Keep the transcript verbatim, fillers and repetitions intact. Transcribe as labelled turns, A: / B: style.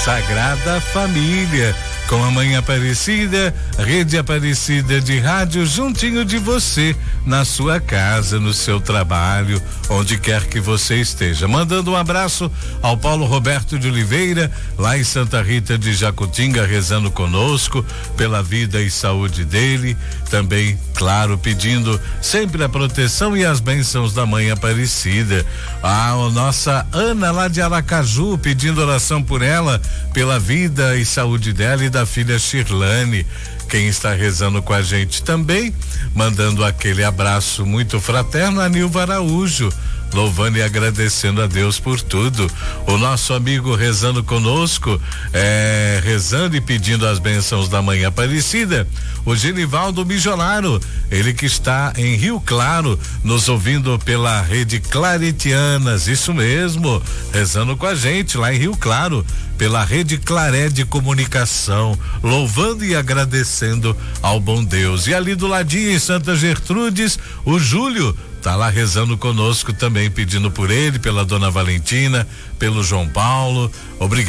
A: Sagrada Família, com a Mãe Aparecida, Rede Aparecida de Rádio, juntinho de você, na sua casa, no seu trabalho, onde quer que você esteja. Mandando um abraço ao Paulo Roberto de Oliveira, lá em Santa Rita de Jacutinga, rezando conosco pela vida e saúde dele. Também, claro, pedindo sempre a proteção e as bênçãos da Mãe Aparecida. A nossa Ana, lá de Aracaju, pedindo oração por ela, pela vida e saúde dela e da filha Shirlane. Quem está rezando com a gente também, mandando aquele abraço muito fraterno, a Nilva Araújo, louvando e agradecendo a Deus por tudo. O nosso amigo rezando conosco, é, rezando e pedindo as bênçãos da Mãe Aparecida, o Genivaldo Mijonaro, ele que está em Rio Claro, nos ouvindo pela Rede Claretianas, isso mesmo, rezando com a gente lá em Rio Claro, pela Rede Claré de Comunicação, louvando e agradecendo ao bom Deus. E ali do ladinho, em Santa Gertrudes, o Júlio tá lá rezando conosco também, pedindo por ele, pela Dona Valentina, pelo João Paulo. Obrigado.